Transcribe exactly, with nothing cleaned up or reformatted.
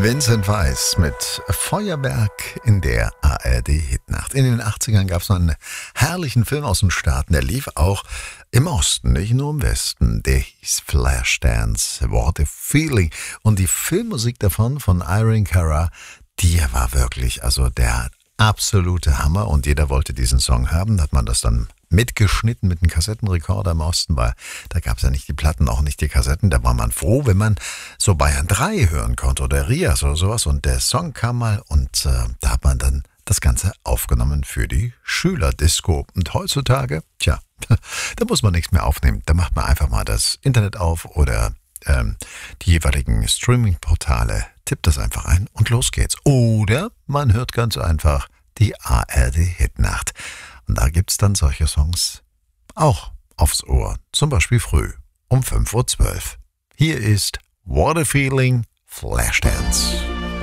Vincent Weiss mit Feuerwerk in der A R D-Hitnacht. In den achtzigern gab es noch einen herrlichen Film aus den Staaten, der lief auch im Osten, nicht nur im Westen. Der hieß Flashdance, What a Feeling. Und die Filmmusik davon, von Irene Cara, die war wirklich, also der absolute Hammer. Und jeder wollte diesen Song haben, da hat man das dann mitgeschnitten mit einem Kassettenrekorder im Osten, weil da gab es ja nicht die Platten, auch nicht die Kassetten. Da war man froh, wenn man so Bayern drei hören konnte oder Rias oder sowas. Und der Song kam mal und äh, da hat man dann das Ganze aufgenommen für die Schülerdisco. Und heutzutage, tja, da muss man nichts mehr aufnehmen. Da macht man einfach mal das Internet auf oder ähm, die jeweiligen Streaming-Portale, tippt das einfach ein und los geht's. Oder man hört ganz einfach die A R D-Hitnacht. Und da gibt's dann solche Songs auch aufs Ohr. Zum Beispiel früh um fünf Uhr zwölf. Hier ist What a Feeling, Flashdance.